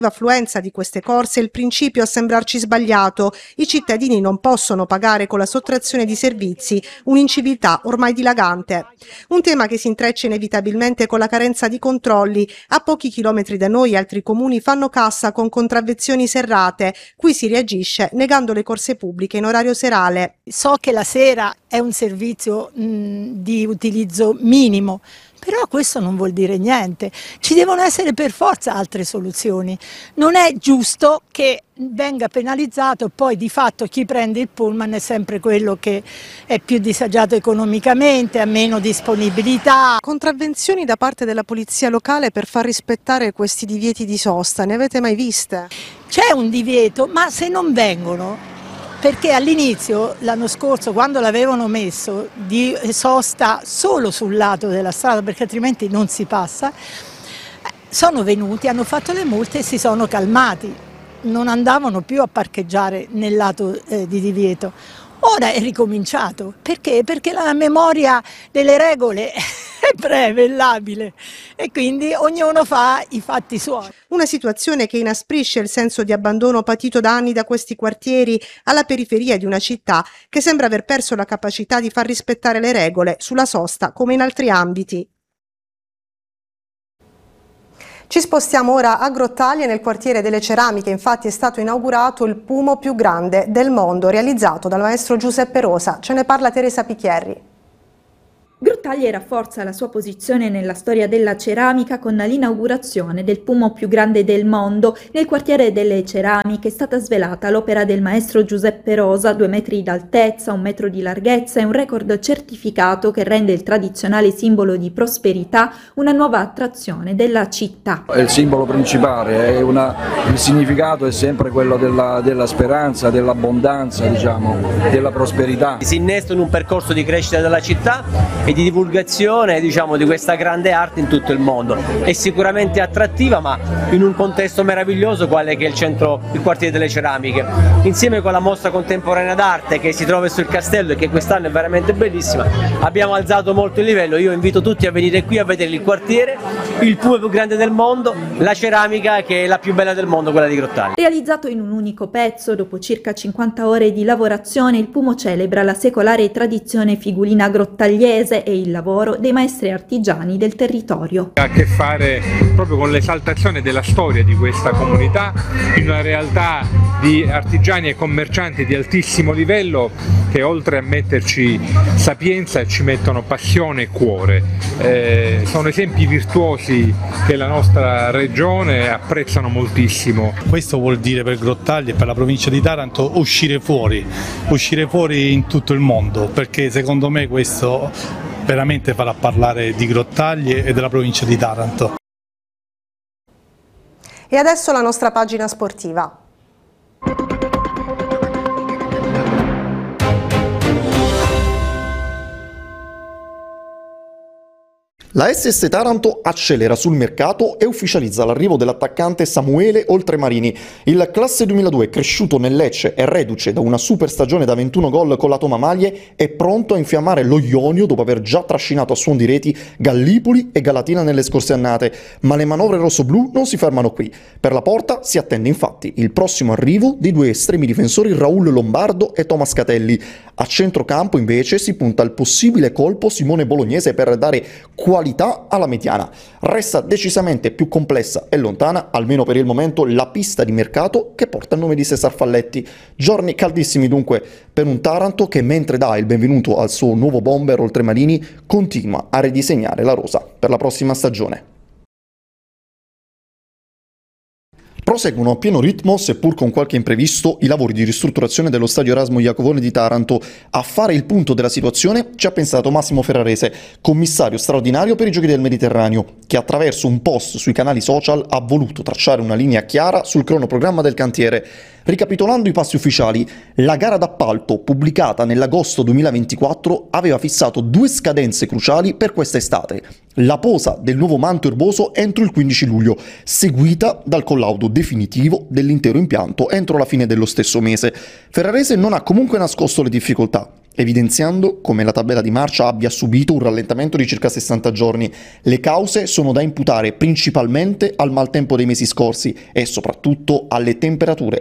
L'affluenza di queste corse il principio a sembrarci sbagliato. I cittadini non possono pagare con la sottrazione di servizi, un'inciviltà ormai dilagante. Un tema che si intreccia inevitabilmente con la carenza di controlli. A pochi chilometri da noi altri comuni fanno cassa con contravvenzioni serrate. Qui si reagisce negando le corse pubbliche in orario serale. So che la sera è un servizio di utilizzo minimo, però questo non vuol dire niente. Ci devono essere per forza altre soluzioni. Non è giusto che venga penalizzato poi di fatto chi prende il pullman è sempre quello che è più disagiato economicamente, ha meno disponibilità. Contravvenzioni da parte della polizia locale per far rispettare questi divieti di sosta, ne avete mai viste? C'è un divieto, ma se non vengono, perché all'inizio, l'anno scorso, quando l'avevano messo di sosta solo sul lato della strada, perché altrimenti non si passa, sono venuti, hanno fatto le multe e si sono calmati, non andavano più a parcheggiare nel lato di divieto. Ora è ricominciato, perché? Perché la memoria delle regole è breve, è labile e quindi ognuno fa i fatti suoi. Una situazione che inasprisce il senso di abbandono patito da anni da questi quartieri alla periferia di una città che sembra aver perso la capacità di far rispettare le regole sulla sosta come in altri ambiti. Ci spostiamo ora a Grottaglie, nel quartiere delle Ceramiche. Infatti è stato inaugurato il Pumo più grande del mondo, realizzato dal maestro Giuseppe Rosa. Ce ne parla Teresa Picchierri. Grottaglie rafforza la sua posizione nella storia della ceramica con l'inaugurazione del Pumo più grande del mondo. Nel quartiere delle Ceramiche è stata svelata l'opera del maestro Giuseppe Rosa, 2 metri d'altezza, 1 metro di larghezza e un record certificato che rende il tradizionale simbolo di prosperità una nuova attrazione della città. È il simbolo principale, il significato è sempre quello della speranza, dell'abbondanza, diciamo, della prosperità. Si innesta in un percorso di crescita della città e di divulgazione, diciamo, di questa grande arte in tutto il mondo. È sicuramente attrattiva, ma in un contesto meraviglioso quale che è il quartiere delle Ceramiche. Insieme con la mostra contemporanea d'arte che si trova sul castello e che quest'anno è veramente bellissima, abbiamo alzato molto il livello. Io invito tutti a venire qui a vedere il quartiere, il Pumo più grande del mondo, la ceramica che è la più bella del mondo, quella di Grottaglie. Realizzato in un unico pezzo, dopo circa 50 ore di lavorazione, il Pumo celebra la secolare tradizione figurina grottagliese e il lavoro dei maestri artigiani del territorio. Ha a che fare proprio con l'esaltazione della storia di questa comunità in una realtà di artigiani e commercianti di altissimo livello che oltre a metterci sapienza ci mettono passione e cuore. Sono esempi virtuosi che la nostra regione apprezzano moltissimo. Questo vuol dire per Grottaglie e per la provincia di Taranto uscire fuori in tutto il mondo, perché secondo me questo veramente farà parlare di Grottaglie e della provincia di Taranto. E adesso la nostra pagina sportiva. La SS Taranto accelera sul mercato e ufficializza l'arrivo dell'attaccante Samuele Oltremarini. Il classe 2002, cresciuto nel Lecce e reduce da una super stagione da 21 gol con la Toma Maglie, è pronto a infiammare lo Ionio dopo aver già trascinato a suon di reti Gallipoli e Galatina nelle scorse annate. Ma le manovre rossoblù non si fermano qui. Per la porta si attende infatti il prossimo arrivo dei 2 estremi difensori Raul Lombardo e Thomas Catelli. A centrocampo invece si punta al possibile colpo Simone Bolognese per dare qualità alla mediana. Resta decisamente più complessa e lontana, almeno per il momento, la pista di mercato che porta il nome di Cesar Falletti. Giorni caldissimi dunque per un Taranto che, mentre dà il benvenuto al suo nuovo bomber Oltremarini, continua a ridisegnare la rosa per la prossima stagione. Proseguono a pieno ritmo, seppur con qualche imprevisto, i lavori di ristrutturazione dello stadio Erasmo Iacovone di Taranto. A fare il punto della situazione ci ha pensato Massimo Ferrarese, commissario straordinario per i Giochi del Mediterraneo, che attraverso un post sui canali social ha voluto tracciare una linea chiara sul cronoprogramma del cantiere. Ricapitolando i passi ufficiali, la gara d'appalto pubblicata nell'agosto 2024 aveva fissato 2 scadenze cruciali per questa estate. La posa del nuovo manto erboso entro il 15 luglio, seguita dal collaudo definitivo dell'intero impianto entro la fine dello stesso mese. Ferrarese non ha comunque nascosto le difficoltà. evidenziando come la tabella di marcia abbia subito un rallentamento di circa 60 giorni. Le cause sono da imputare principalmente al maltempo dei mesi scorsi e soprattutto alle temperature